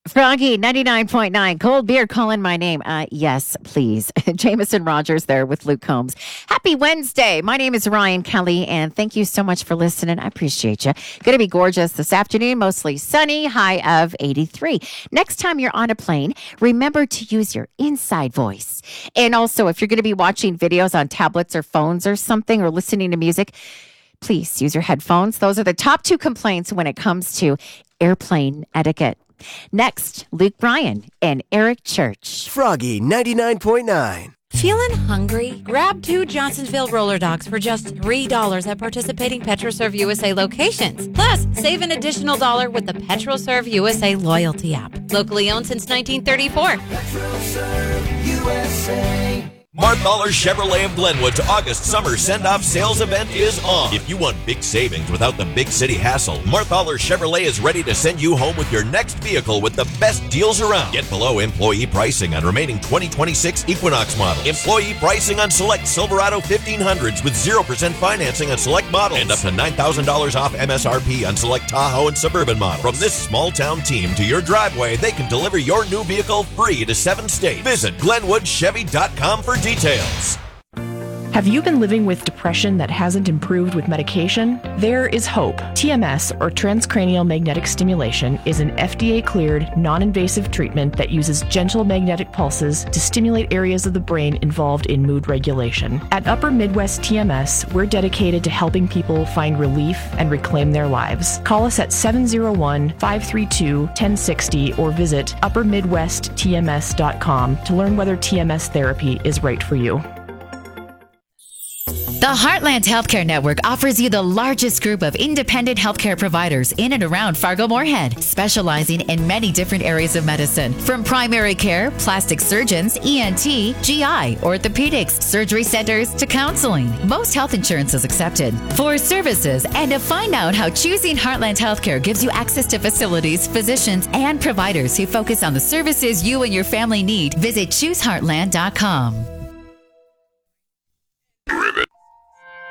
Froggy 99.9. Cold beer calling my name. Yes, please. Jameson Rogers there with Luke Combs. Happy Wednesday. My name is Ryan Kelly, and thank you so much for listening. I appreciate you. Going to be gorgeous this afternoon, mostly sunny, high of 83. Next time you're on a plane, remember to use your inside voice. And also, if you're going to be watching videos on tablets or phones or something, or listening to music, please use your headphones. Those are the top two complaints when it comes to airplane etiquette. Next, Luke Bryan and Eric Church. Froggy 99.9. Feeling hungry? Grab 2 Johnsonville roller dogs for just $3 at participating PetroServe USA locations. Plus, save an additional $1 with the PetroServe USA loyalty app. Locally owned since 1934. PetroServe USA. Marthaler Chevrolet of Glenwood's August summer send-off sales event is on. If you want big savings without the big city hassle, Marthaler Chevrolet is ready to send you home with your next vehicle with the best deals around. Get below employee pricing on remaining 2026 Equinox models. Employee pricing on select Silverado 1500s with 0% financing on select models. And up to $9,000 off MSRP on select Tahoe and Suburban models. From this small-town team to your driveway, they can deliver your new vehicle free to 7 states. Visit GlenwoodChevy.com for details. Have you been living with depression that hasn't improved with medication? There is hope. TMS, or transcranial magnetic stimulation, is an FDA-cleared, non-invasive treatment that uses gentle magnetic pulses to stimulate areas of the brain involved in mood regulation. At Upper Midwest TMS, we're dedicated to helping people find relief and reclaim their lives. Call us at 701-532-1060 or visit uppermidwesttms.com to learn whether TMS therapy is right for you. The Heartland Healthcare Network offers you the largest group of independent healthcare providers in and around Fargo-Moorhead, specializing in many different areas of medicine, from primary care, plastic surgeons, ENT, GI, orthopedics, surgery centers, to counseling. Most health insurance is accepted. For services and to find out how choosing Heartland Healthcare gives you access to facilities, physicians, and providers who focus on the services you and your family need, visit ChooseHeartland.com.